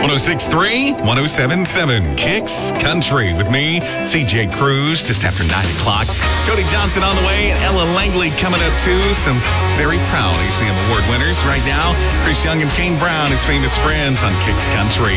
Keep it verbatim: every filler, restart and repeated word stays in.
oh six point three, one oh seven point seven. Kicks Country with me, C J Cruz, just after nine o'clock. Cody Johnson on the way, and Ella Langley coming up too. Some very proud A C M Award winners right now. Chris Young and Kane Brown, his famous friends on Kicks Country.